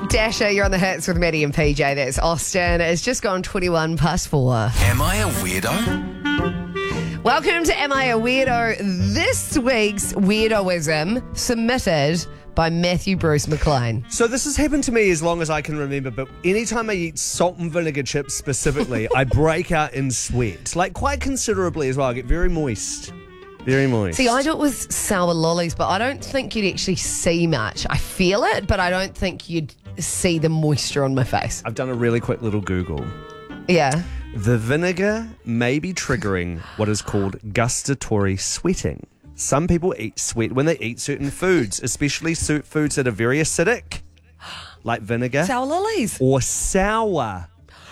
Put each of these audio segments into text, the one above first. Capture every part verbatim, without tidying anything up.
Dasher, you're on the hits with Maddie and P J. That's Austin. It's just gone twenty-one past four. Am I a weirdo? Welcome to Am I a Weirdo? This week's weirdoism submitted by Matthew Bruce McLean. So this has happened to me as long as I can remember, but anytime I eat salt and vinegar chips specifically, I break out in sweat, like quite considerably as well. I get very moist. Very moist. See, I do it with sour lollies, but I don't think you'd actually see much. I feel it, but I don't think you'd see the moisture on my face. I've done a really quick little Google. Yeah. The vinegar may be triggering what is called gustatory sweating. Some people eat sweat when they eat certain foods, especially su- foods that are very acidic, like vinegar. Sour lollies. Or sour.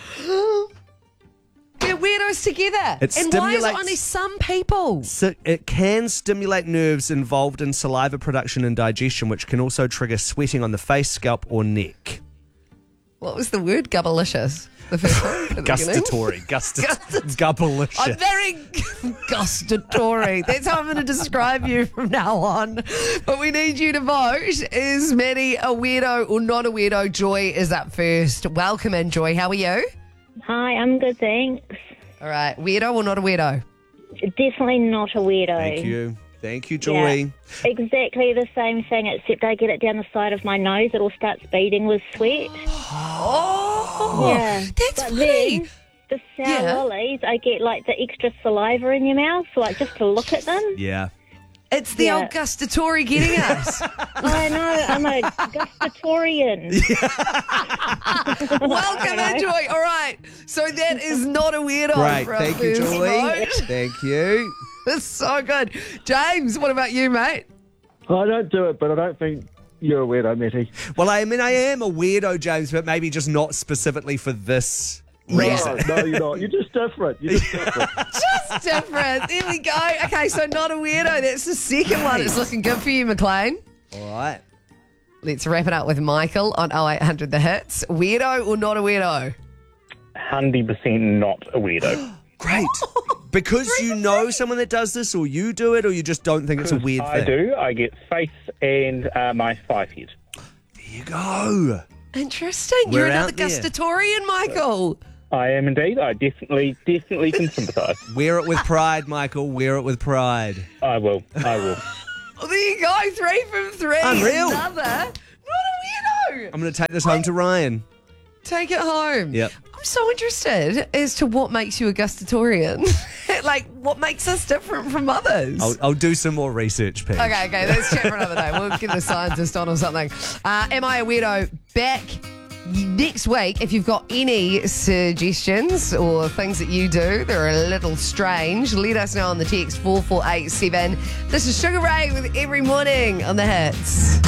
They're weirdos together. It and why is it stimulates- only some people? So it can stimulate nerves involved in saliva production and digestion, which can also trigger sweating on the face, scalp, or neck. What was the word? Gubbalicious. The first one? at the beginning? Gustatory. Gustat- Gubbalicious. I'm very gustatory. That's how I'm going to describe you from now on. But we need you to vote. Is Maddie a weirdo or not a weirdo? Joy is up first. Welcome in, Joy. How are you? Hi, I'm good, thanks. All right. Weirdo or not a weirdo? Definitely not a weirdo. Thank you. Thank you, Joy. Yeah, exactly the same thing, except I get it down the side of my nose. It all starts beading with sweat. Oh, yeah. that's but funny. Then, the sour Yeah. lollies, I get like the extra saliva in your mouth, like just to look at them. Yeah. It's the Yeah. old gustatory getting us. I know, I'm a gustatorian. Welcome in, Joy. All right. So that is not a weirdo. Great. for our Thank you, first Joy. vote. Thank you. That's so good. James, what about you, mate? I don't do it, but I don't think you're a weirdo, Matty. Well, I mean, I am a weirdo, James, but maybe just not specifically for this No, reason. no, you're not. You're just different. You're just different. Just different. There we go. Okay, so not a weirdo. That's the second one. It's looking good for you, McLean. All right. Let's wrap it up with Michael on oh eight hundred The Hits. Weirdo or not a weirdo? one hundred percent not a weirdo. Great. Because you know someone that does this, or you do it, or you just don't think it's a weird I thing? do. I get face and uh, my five head. There you go. Interesting. We're You're another out there. gustatorian, Michael. I am indeed. I definitely, definitely can sympathise. Wear it with pride, Michael. Wear it with pride. I will. I will. Well, there you go. Three from three. Unreal. Another. Not a weirdo. I'm going to take this home to Ryan. Take it home. Yep. I'm so interested as to what makes you a gustatorian. Like, what makes us different from others? I'll, I'll do some more research, Pete. Okay, okay, let's chat for another day. We'll get a scientist on or something. Uh, Am I a Weirdo? Back next week. If you've got any suggestions or things that you do that are a little strange, let us know on the text four four eight seven. This is Sugar Ray with Every Morning on The Hits.